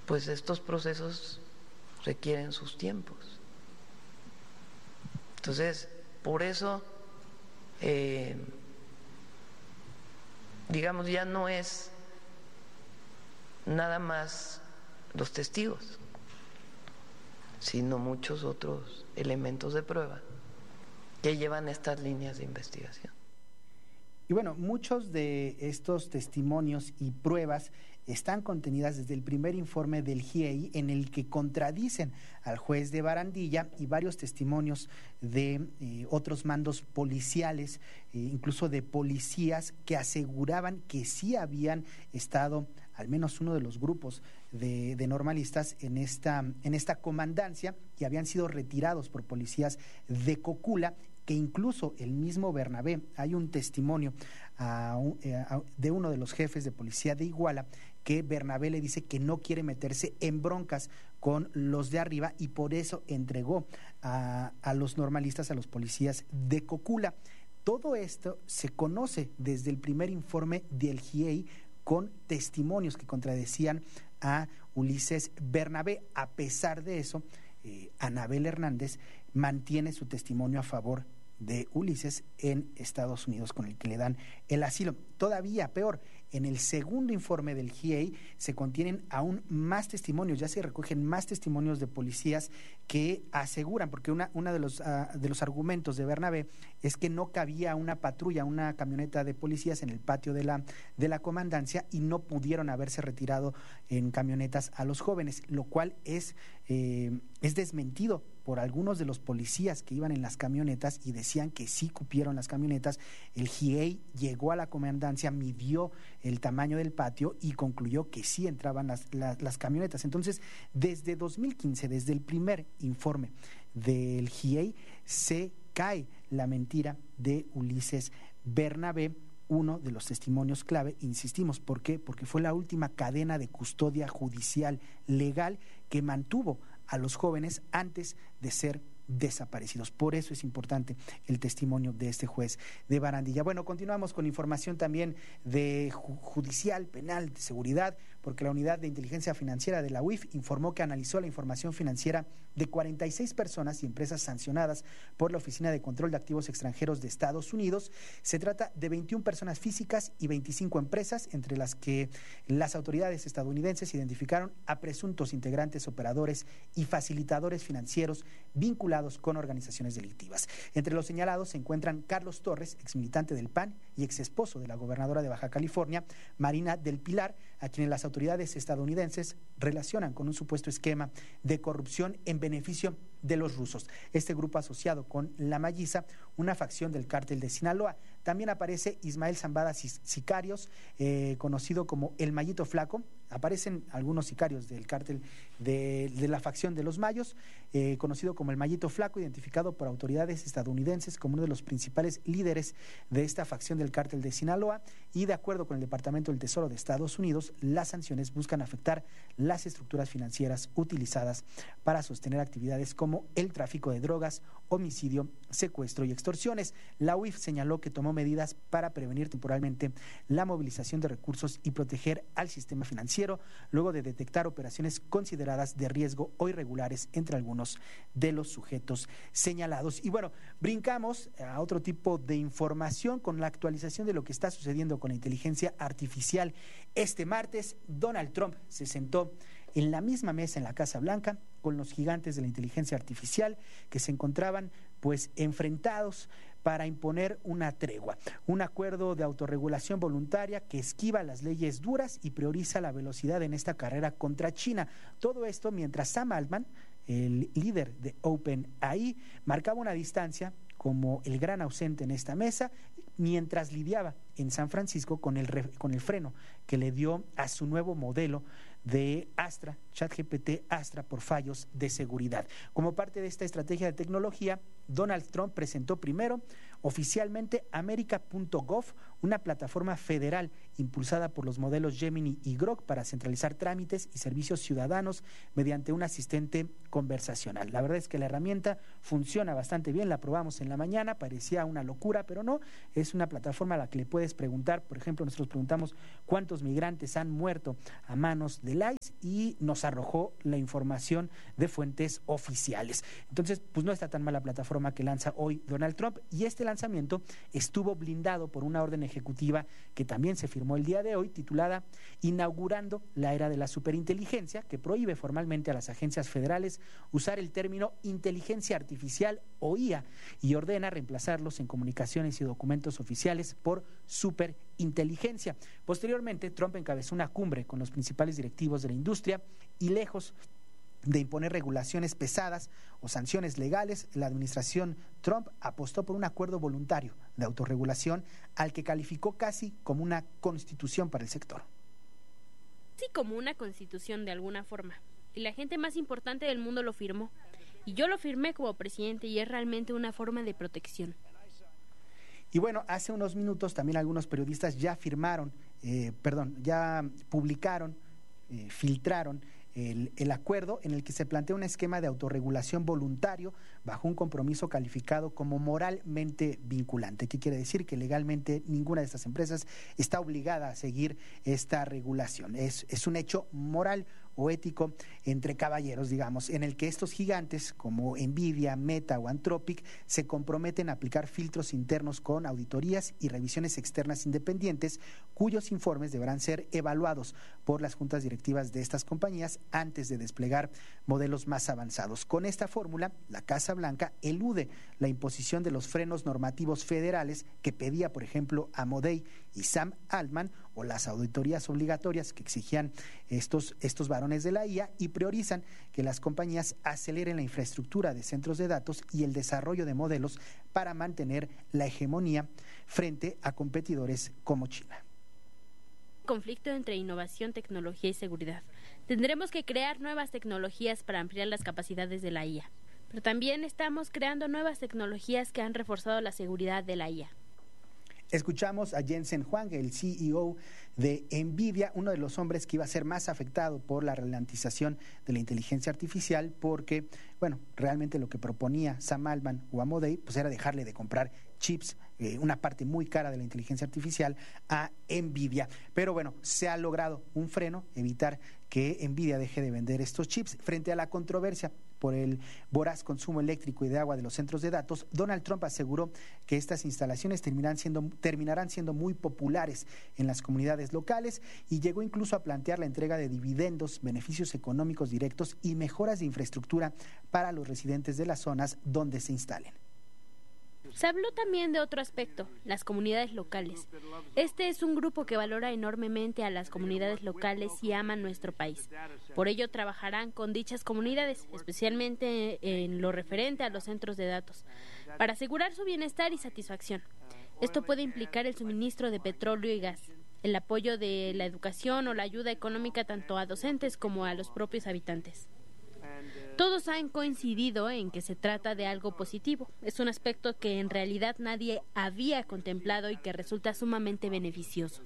pues estos procesos requieren sus tiempos. Entonces, por eso, digamos, ya no es nada más los testigos, sino muchos otros elementos de prueba que llevan estas líneas de investigación. Y bueno, muchos de estos testimonios y pruebas están contenidas desde el primer informe del GIEI, en el que contradicen al juez de Barandilla y varios testimonios de otros mandos policiales, incluso de policías que aseguraban que sí habían estado, al menos uno de los grupos de normalistas, en esta comandancia, y habían sido retirados por policías de Cocula, que incluso el mismo Bernabé, hay un testimonio de uno de los jefes de policía de Iguala, que Bernabé le dice que no quiere meterse en broncas con los de arriba y por eso entregó a los normalistas, a los policías de Cocula. Todo esto se conoce desde el primer informe del GIEI, con testimonios que contradecían a Ulises Bernabé. A pesar de eso, Anabel Hernández mantiene su testimonio a favor de Ulises en Estados Unidos, con el que le dan el asilo. Todavía peor, en el segundo informe del GIEI se contienen aún más testimonios, ya se recogen más testimonios de policías que aseguran, porque una de los argumentos de Bernabé es que no cabía una patrulla, una camioneta de policías en el patio de la comandancia, y no pudieron haberse retirado en camionetas a los jóvenes, lo cual es desmentido por algunos de los policías que iban en las camionetas y decían que sí cupieron las camionetas. El GIEI llegó a la comandancia, midió el tamaño del patio y concluyó que sí entraban las camionetas. Entonces, desde 2015, desde el primer informe del GIEI, se cae la mentira de Ulises Bernabé, uno de los testimonios clave, insistimos. ¿Por qué? Porque fue la última cadena de custodia judicial legal que mantuvo a los jóvenes antes de ser desaparecidos. Por eso es importante el testimonio de este juez de Barandilla. Bueno, continuamos con información también de judicial, penal, de seguridad, porque la Unidad de Inteligencia Financiera de la UIF informó que analizó la información financiera de 46 personas y empresas sancionadas por la Oficina de Control de Activos Extranjeros de Estados Unidos. Se trata de 21 personas físicas y 25 empresas, entre las que las autoridades estadounidenses identificaron a presuntos integrantes, operadores y facilitadores financieros vinculados con organizaciones delictivas. Entre los señalados se encuentran Carlos Torres, exmilitante del PAN y exesposo de la gobernadora de Baja California, Marina del Pilar, a quienes las autoridades estadounidenses relacionan con un supuesto esquema de corrupción en beneficio de los rusos. Este grupo asociado con La Malliza, una facción del cártel de Sinaloa. También aparece Ismael Zambada Sicarios, conocido como El Mayito Flaco. Aparecen algunos sicarios del cártel de la facción de los Mayos, conocido como El Mayito Flaco, identificado por autoridades estadounidenses como uno de los principales líderes de esta facción del cártel de Sinaloa. Y de acuerdo con el Departamento del Tesoro de Estados Unidos, las sanciones buscan afectar las estructuras financieras utilizadas para sostener actividades como el tráfico de drogas, homicidio, secuestro y extorsiones. La UIF señaló que tomó medidas para prevenir temporalmente la movilización de recursos y proteger al sistema financiero, luego de detectar operaciones consideradas de riesgo o irregulares entre algunos de los sujetos señalados. Y bueno, brincamos a otro tipo de información con la actualización de lo que está sucediendo con la inteligencia artificial. Este martes, Donald Trump se sentó en la misma mesa en la Casa Blanca con los gigantes de la inteligencia artificial, que se encontraban pues enfrentados para imponer una tregua, un acuerdo de autorregulación voluntaria que esquiva las leyes duras y prioriza la velocidad en esta carrera contra China. Todo esto mientras Sam Altman, el líder de OpenAI, marcaba una distancia como el gran ausente en esta mesa, mientras lidiaba en San Francisco con el freno que le dio a su nuevo modelo de Astra, ChatGPT Astra, por fallos de seguridad. Como parte de esta estrategia de tecnología, Donald Trump presentó primero oficialmente America.gov, una plataforma federal impulsada por los modelos Gemini y Grok para centralizar trámites y servicios ciudadanos mediante un asistente conversacional. La verdad es que la herramienta funciona bastante bien, la probamos en la mañana, parecía una locura, pero no, es una plataforma a la que le puedes puedes preguntar, por ejemplo, nosotros preguntamos cuántos migrantes han muerto a manos del ICE y nos arrojó la información de fuentes oficiales. Entonces, pues no está tan mal la plataforma que lanza hoy Donald Trump, y este lanzamiento estuvo blindado por una orden ejecutiva que también se firmó el día de hoy, titulada Inaugurando la era de la superinteligencia, que prohíbe formalmente a las agencias federales usar el término inteligencia artificial o IA y ordena reemplazarlos en comunicaciones y documentos oficiales por superinteligencia. Posteriormente, Trump encabezó una cumbre con los principales directivos de la industria y lejos de imponer regulaciones pesadas o sanciones legales, la administración Trump apostó por un acuerdo voluntario de autorregulación al que calificó casi como una constitución para el sector. Sí, como una constitución de alguna forma. Y la gente más importante del mundo lo firmó. Y yo lo firmé como presidente y es realmente una forma de protección. Y bueno, hace unos minutos también algunos periodistas ya publicaron, filtraron el acuerdo en el que se plantea un esquema de autorregulación voluntario bajo un compromiso calificado como moralmente vinculante. ¿Qué quiere decir? Que legalmente ninguna de estas empresas está obligada a seguir esta regulación. Es un hecho moral o ético entre caballeros, digamos, en el que estos gigantes como Nvidia, Meta o Anthropic se comprometen a aplicar filtros internos con auditorías y revisiones externas independientes, cuyos informes deberán ser evaluados por las juntas directivas de estas compañías antes de desplegar modelos más avanzados. Con esta fórmula, la Casa Blanca elude la imposición de los frenos normativos federales que pedía, por ejemplo, Amodei y Sam Altman, o las auditorías obligatorias que exigían estos varones de la IA, y priorizan que las compañías aceleren la infraestructura de centros de datos y el desarrollo de modelos para mantener la hegemonía frente a competidores como China. Conflicto entre innovación, tecnología y seguridad. Tendremos que crear nuevas tecnologías para ampliar las capacidades de la IA, pero también estamos creando nuevas tecnologías que han reforzado la seguridad de la IA. Escuchamos a Jensen Huang, el CEO de Nvidia, uno de los hombres que iba a ser más afectado por la ralentización de la inteligencia artificial, porque, bueno, realmente lo que proponía Sam Altman o Amodei, pues era dejarle de comprar chips, una parte muy cara de la inteligencia artificial, a Nvidia. Pero bueno, se ha logrado un freno, evitar que Nvidia deje de vender estos chips. Frente a la controversia por el voraz consumo eléctrico y de agua de los centros de datos, Donald Trump aseguró que estas instalaciones terminarán siendo muy populares en las comunidades locales, y llegó incluso a plantear la entrega de dividendos, beneficios económicos directos y mejoras de infraestructura para los residentes de las zonas donde se instalen. Se habló también de otro aspecto, las comunidades locales. Este es un grupo que valora enormemente a las comunidades locales y ama nuestro país. Por ello trabajarán con dichas comunidades, especialmente en lo referente a los centros de datos, para asegurar su bienestar y satisfacción. Esto puede implicar el suministro de petróleo y gas, el apoyo de la educación o la ayuda económica tanto a docentes como a los propios habitantes. Todos han coincidido en que se trata de algo positivo. Es un aspecto que en realidad nadie había contemplado y que resulta sumamente beneficioso.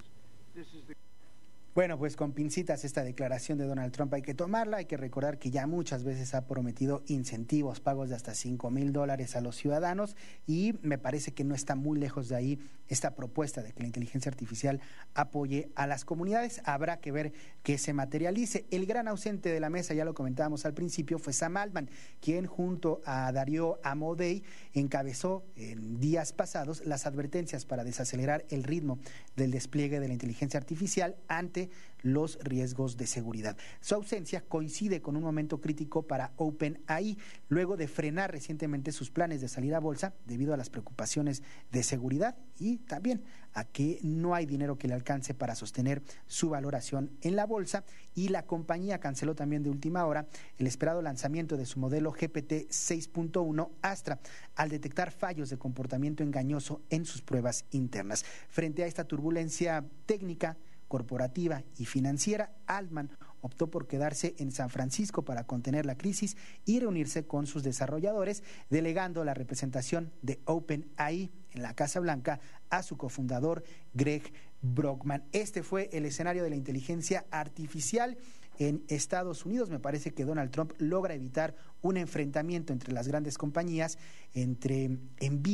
Bueno, pues con pincitas esta declaración de Donald Trump hay que tomarla. Hay que recordar que ya muchas veces ha prometido incentivos, pagos de hasta $5,000 a los ciudadanos, y me parece que no está muy lejos de ahí esta propuesta de que la inteligencia artificial apoye a las comunidades. Habrá que ver que se materialice. El gran ausente de la mesa, ya lo comentábamos al principio, fue Sam Altman, quien junto a Darío Amodei encabezó en días pasados las advertencias para desacelerar el ritmo del despliegue de la inteligencia artificial ante los riesgos de seguridad. Su ausencia coincide con un momento crítico para OpenAI, luego de frenar recientemente sus planes de salir a bolsa debido a las preocupaciones de seguridad y también a que no hay dinero que le alcance para sostener su valoración en la bolsa, y la compañía canceló también de última hora el esperado lanzamiento de su modelo GPT 6.1 Astra al detectar fallos de comportamiento engañoso en sus pruebas internas. Frente a esta turbulencia técnica, corporativa y financiera, Altman optó por quedarse en San Francisco para contener la crisis y reunirse con sus desarrolladores, delegando la representación de OpenAI en la Casa Blanca a su cofundador Greg Brockman. Este fue el escenario de la inteligencia artificial en Estados Unidos. Me parece que Donald Trump logra evitar un enfrentamiento entre las grandes compañías, entre Nvidia,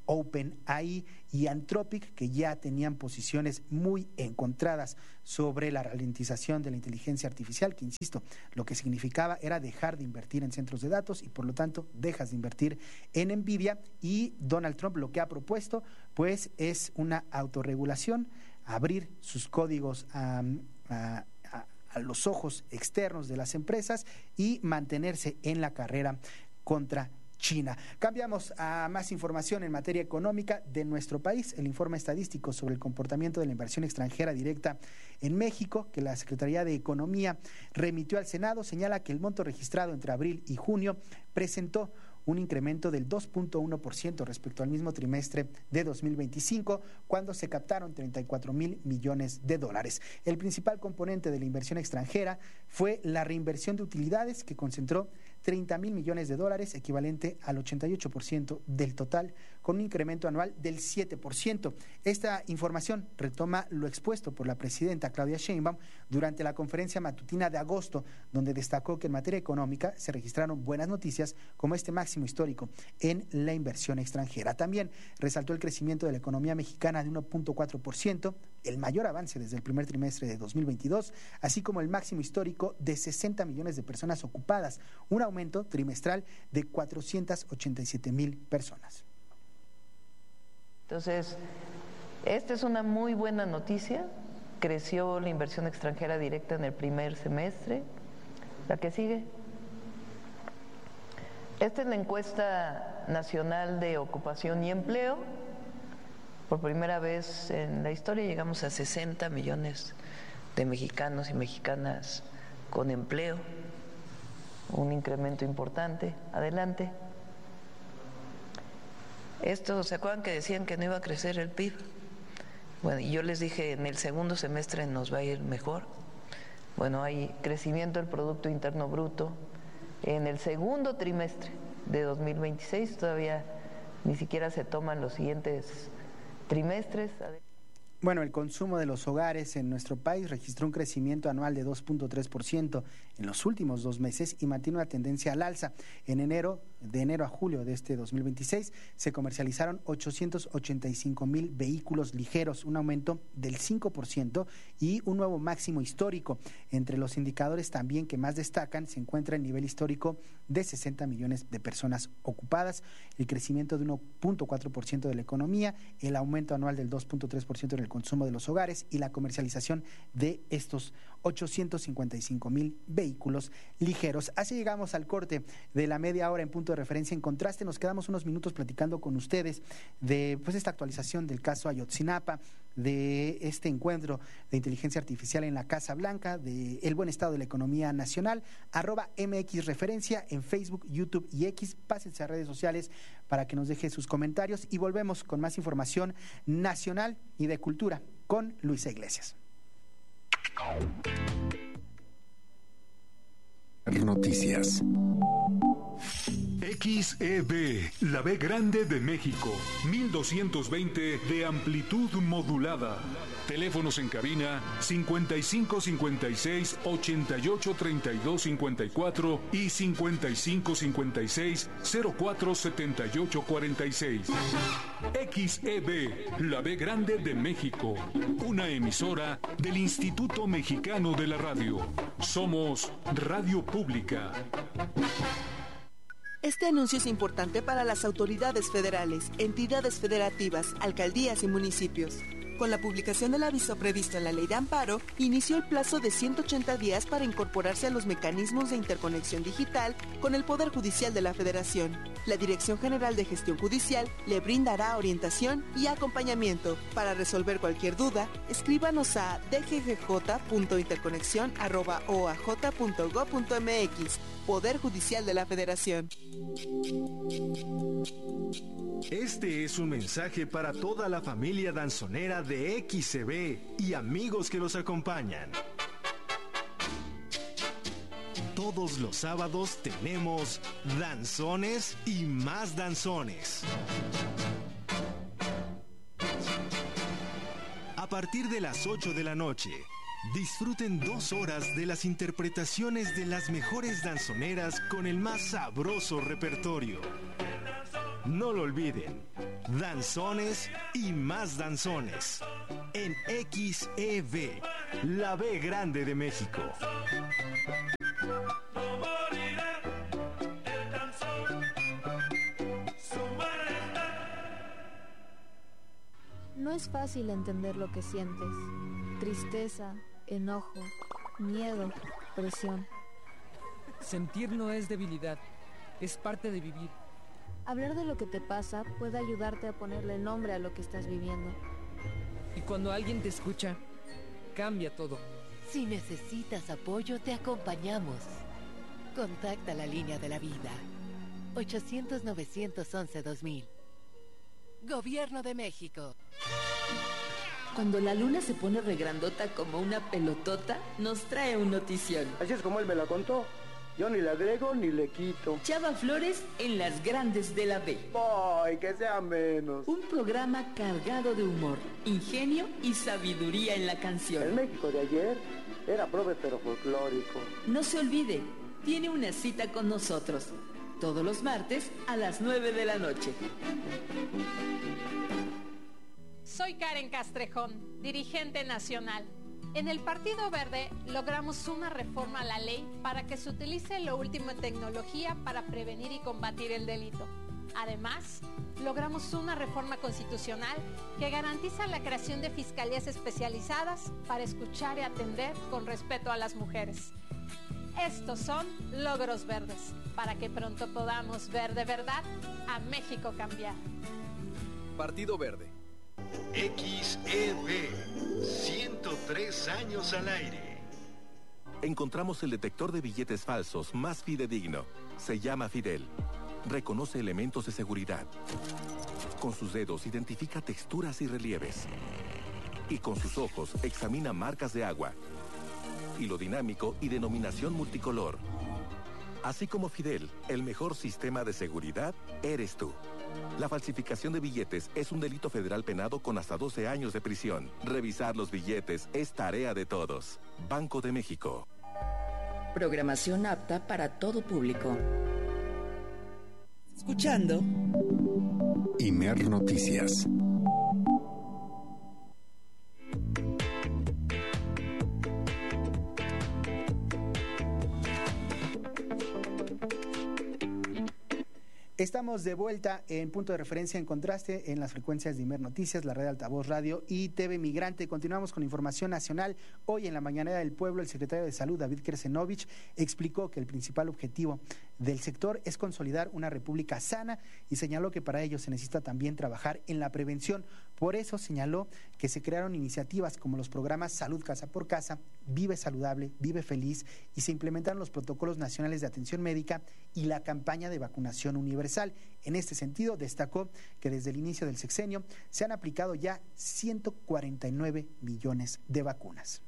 OpenAI y Anthropic, que ya tenían posiciones muy encontradas sobre la ralentización de la inteligencia artificial, que insisto, lo que significaba era dejar de invertir en centros de datos y por lo tanto dejas de invertir en Nvidia. Y Donald Trump lo que ha propuesto pues es una autorregulación, abrir sus códigos a los ojos externos de las empresas y mantenerse en la carrera contra China. Cambiamos a más información en materia económica de nuestro país. El informe estadístico sobre el comportamiento de la inversión extranjera directa en México, que la Secretaría de Economía remitió al Senado, señala que el monto registrado entre abril y junio presentó un incremento del 2.1% respecto al mismo trimestre de 2025, cuando se captaron 34,000 millones de dólares. El principal componente de la inversión extranjera fue la reinversión de utilidades, que concentró 30,000 millones de dólares, equivalente al 88% del total, con un incremento anual del 7%. Esta información retoma lo expuesto por la presidenta Claudia Sheinbaum durante la conferencia matutina de agosto, donde destacó que en materia económica se registraron buenas noticias, como este máximo histórico en la inversión extranjera. También resaltó el crecimiento de la economía mexicana de 1.4%, el mayor avance desde el primer trimestre de 2022, así como el máximo histórico de 60 millones de personas ocupadas, un aumento trimestral de 487,000 personas. Entonces, esta es una muy buena noticia. Creció la inversión extranjera directa en el primer semestre. La que sigue. Esta es la encuesta nacional de ocupación y empleo. Por primera vez en la historia llegamos a 60 millones de mexicanos y mexicanas con empleo. Un incremento importante. Adelante. Esto, ¿se acuerdan que decían que no iba a crecer el PIB? Bueno, y yo les dije, en el segundo semestre nos va a ir mejor. Bueno, hay crecimiento del Producto Interno Bruto en el segundo trimestre de 2026, todavía ni siquiera se toman los siguientes trimestres. Bueno, el consumo de los hogares en nuestro país registró un crecimiento anual de 2.3% en los últimos 2 meses y mantiene una tendencia al alza. De enero a julio de este 2026 se comercializaron 885,000 vehículos ligeros, un aumento del 5% y un nuevo máximo histórico. Entre los indicadores también que más destacan se encuentra el nivel histórico de 60 millones de personas ocupadas, el crecimiento de 1.4% de la economía, el aumento anual del 2.3% en el consumo de los hogares y la comercialización de estos 855,000 vehículos ligeros. Así llegamos al corte de la media hora en punto de referencia. En contraste, nos quedamos unos minutos platicando con ustedes de esta actualización del caso Ayotzinapa, de este encuentro de inteligencia artificial en la Casa Blanca, de el buen estado de la economía nacional. @MX Referencia en Facebook, YouTube y X. Pásense a redes sociales para que nos deje sus comentarios y volvemos con más información nacional y de cultura con Luisa Iglesias. Noticias. XEB, la B grande de México, 1220 de amplitud modulada. Teléfonos en cabina 5556 88 32 54 y 5556 04 78 46. XEB, la B grande de México, una emisora del Instituto Mexicano de la Radio. Somos Radio Pública. Este anuncio es importante para las autoridades federales, entidades federativas, alcaldías y municipios. Con la publicación del aviso previsto en la Ley de Amparo, inició el plazo de 180 días para incorporarse a los mecanismos de interconexión digital con el Poder Judicial de la Federación. La Dirección General de Gestión Judicial le brindará orientación y acompañamiento. Para resolver cualquier duda, escríbanos a dggj.interconexión@oaj.gov.mx. Poder Judicial de la Federación. Este es un mensaje para toda la familia danzonera de XCB y amigos que los acompañan. Todos los sábados tenemos danzones y más danzones. A partir de las 8 de la noche, disfruten 2 horas de las interpretaciones de las mejores danzoneras con el más sabroso repertorio. No lo olviden, danzones y más danzones. En XEV, la B grande de México. No es fácil entender lo que sientes. Tristeza, enojo, miedo, presión. Sentir no es debilidad, es parte de vivir. Hablar de lo que te pasa puede ayudarte a ponerle nombre a lo que estás viviendo. Y cuando alguien te escucha, cambia todo. Si necesitas apoyo, te acompañamos. Contacta la línea de la vida. 800-911-2000. Gobierno de México. Cuando la luna se pone regrandota como una pelotota, nos trae un notición. Así es como él me la contó. Yo ni le agrego ni le quito. Chava Flores en Las Grandes de la B. ¡Ay, que sea menos! Un programa cargado de humor, ingenio y sabiduría en la canción. El México de ayer era prove pero folclórico. No se olvide, tiene una cita con nosotros. Todos los martes a las 9 de la noche. Soy Karen Castrejón, dirigente nacional. En el Partido Verde logramos una reforma a la ley para que se utilice lo último en tecnología para prevenir y combatir el delito. Además, logramos una reforma constitucional que garantiza la creación de fiscalías especializadas para escuchar y atender con respeto a las mujeres. Estos son logros verdes, para que pronto podamos ver de verdad a México cambiar. Partido Verde. XEV, 103 años al aire. Encontramos el detector de billetes falsos más fidedigno. Se llama Fidel. Reconoce elementos de seguridad. Con sus dedos identifica texturas y relieves. Y con sus ojos examina marcas de agua. Hilo dinámico y denominación multicolor. Así como Fidel, el mejor sistema de seguridad eres tú. La falsificación de billetes es un delito federal penado con hasta 12 años de prisión. Revisar los billetes es tarea de todos. Banco de México. Programación apta para todo público. Escuchando Imer Noticias. Estamos de vuelta en Punto de Referencia en Contraste en las frecuencias de Imer Noticias, la red Altavoz Radio y TV Migrante. Continuamos con información nacional. Hoy en la Mañanera del Pueblo, el secretario de Salud, David Krecenovich, explicó que el principal objetivo del sector es consolidar una república sana y señaló que para ello se necesita también trabajar en la prevención. Por eso señaló que se crearon iniciativas como los programas Salud Casa por Casa, Vive Saludable, Vive Feliz y se implementaron los protocolos nacionales de atención médica y la campaña de vacunación universal. En este sentido, destacó que desde el inicio del sexenio se han aplicado ya 149 millones de vacunas.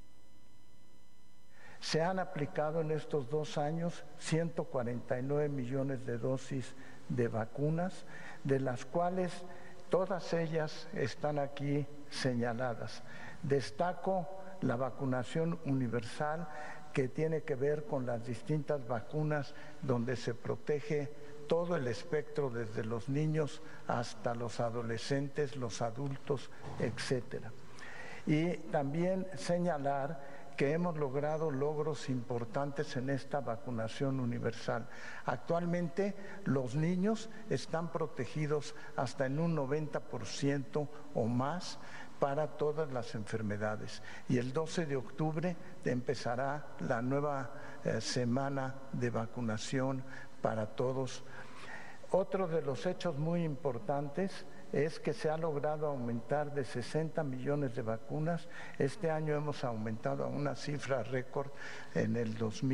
Se han aplicado en estos 2 años 149 millones de dosis de vacunas, de las cuales todas ellas están aquí señaladas. Destaco la vacunación universal, que tiene que ver con las distintas vacunas donde se protege todo el espectro, desde los niños hasta los adolescentes, los adultos, etcétera. Y también señalar que hemos logrado logros importantes en esta vacunación universal. Actualmente los niños están protegidos hasta en un 90% o más para todas las enfermedades. Y el 12 de octubre empezará la nueva semana de vacunación para todos. Otro de los hechos muy importantes es que se ha logrado aumentar de 60 millones de vacunas. Este año hemos aumentado a una cifra récord en el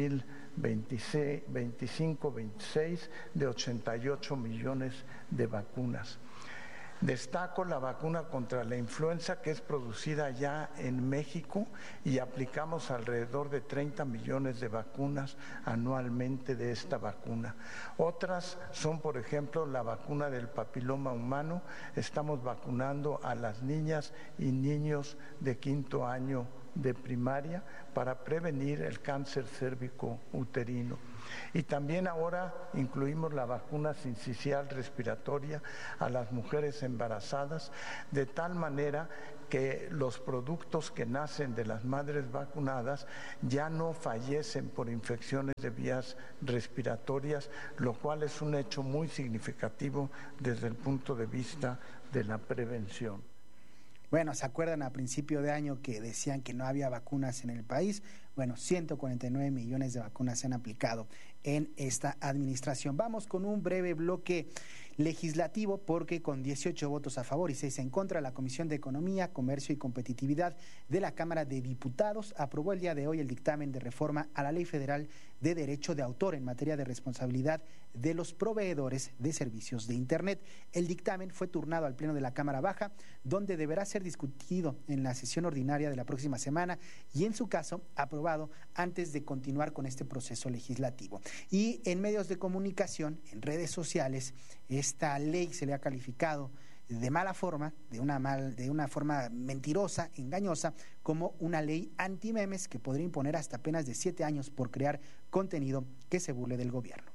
2025-26 de 88 millones de vacunas. Destaco la vacuna contra la influenza, que es producida ya en México, y aplicamos alrededor de 30 millones de vacunas anualmente de esta vacuna. Otras son, por ejemplo, la vacuna del papiloma humano. Estamos vacunando a las niñas y niños de 5º año de primaria para prevenir el cáncer cérvico-uterino. Y también ahora incluimos la vacuna sincicial respiratoria a las mujeres embarazadas, de tal manera que los productos que nacen de las madres vacunadas ya no fallecen por infecciones de vías respiratorias, lo cual es un hecho muy significativo desde el punto de vista de la prevención. Bueno, ¿se acuerdan a principio de año que decían que no había vacunas en el país? Bueno, 149 millones de vacunas se han aplicado en esta administración. Vamos con un breve bloque legislativo porque con 18 votos a favor y 6 en contra, la Comisión de Economía, Comercio y Competitividad de la Cámara de Diputados aprobó el día de hoy el dictamen de reforma a la Ley Federal de Derecho de Autor en materia de responsabilidad de los proveedores de servicios de Internet. El dictamen fue turnado al Pleno de la Cámara Baja, donde deberá ser discutido en la sesión ordinaria de la próxima semana y, en su caso, aprobado antes de continuar con este proceso legislativo. Y en medios de comunicación, en redes sociales, esta ley se le ha calificado de mala forma, de una forma mentirosa, engañosa, como una ley anti-memes que podría imponer hasta penas de 7 años por crear contenido que se burle del gobierno.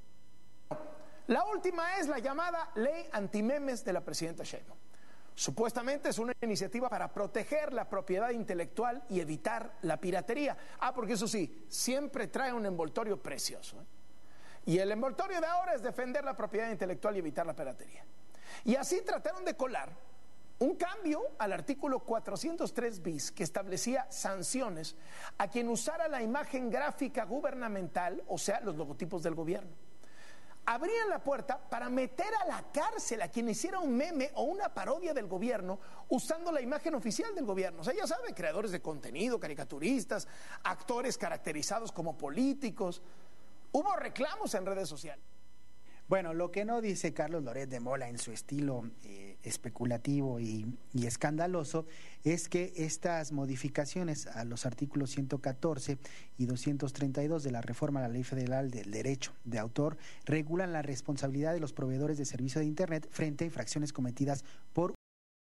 La última es la llamada ley anti-memes de la presidenta Sheinbaum. Supuestamente es una iniciativa para proteger la propiedad intelectual y evitar la piratería. Porque eso sí, siempre trae un envoltorio precioso, ¿eh? Y el envoltorio de ahora es defender la propiedad intelectual y evitar la piratería. Y así trataron de colar un cambio al artículo 403 bis que establecía sanciones a quien usara la imagen gráfica gubernamental, o sea, los logotipos del gobierno. Abrían la puerta para meter a la cárcel a quien hiciera un meme o una parodia del gobierno usando la imagen oficial del gobierno. O sea, ya sabe, creadores de contenido, caricaturistas, actores caracterizados como políticos. Hubo reclamos en redes sociales. Bueno, lo que no dice Carlos Loret de Mola en su estilo especulativo y escandaloso es que estas modificaciones a los artículos 114 y 232 de la reforma a la Ley Federal del Derecho de Autor regulan la responsabilidad de los proveedores de servicio de Internet frente a infracciones cometidas por